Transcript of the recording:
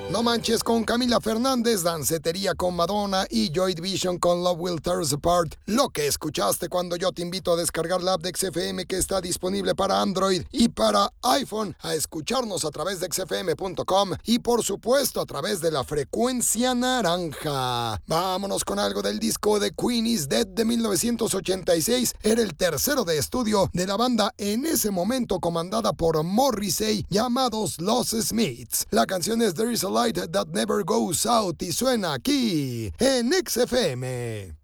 No Manches con Camila Fernández, Dancetería con Madonna y Joy Division con Love Will Tear Us Apart. Lo que escuchaste cuando yo te invito a descargar la app de XFM que está disponible para Android y para iPhone, a escucharnos a través de xfm.com y por supuesto a través de la frecuencia naranja. Vámonos con algo del disco de Queen is Dead de 1986. Era el tercero de estudio de la banda en ese momento comandada por Morrissey, llamados Los Smiths. La canción es There is a Light That Never Goes Out y suena aquí en XFM.